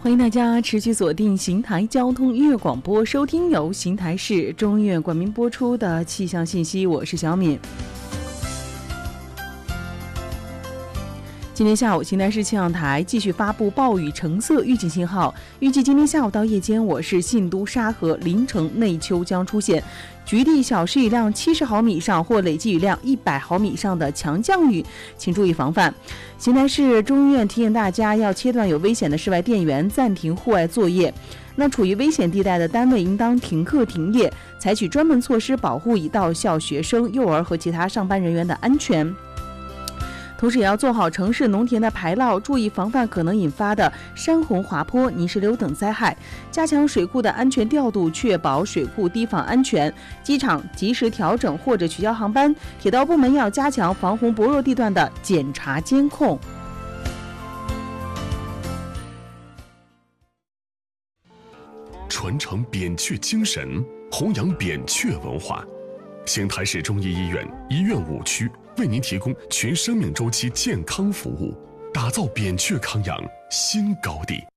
欢迎大家持续锁定邢台交通音乐广播，收听由邢台市中医院冠名播出的气象信息。我是小敏。今天下午，邢台市气象台继续发布暴雨橙色预警信号，预计今天下午到夜间，我市信都、沙河、临城、内丘将出现局地小时雨量70毫米以上或累计雨量100毫米以上的强降雨，请注意防范。邢台市中医院提醒大家要切断有危险的室外电源，暂停户外作业。那处于危险地带的单位应当停课停业，采取专门措施保护已到校学生、幼儿和其他上班人员的安全。同时也要做好城市农田的排涝，注意防范可能引发的山洪、滑坡、泥石流等灾害，加强水库的安全调度，确保水库堤防安全。机场及时调整或者取消航班，铁道部门要加强防洪薄弱地段的检查监控。 传承扁鹊精神，弘扬扁鹊文化。邢台市中医医院医院5区为您提供全生命周期健康服务，打造扁鹊康养新高地。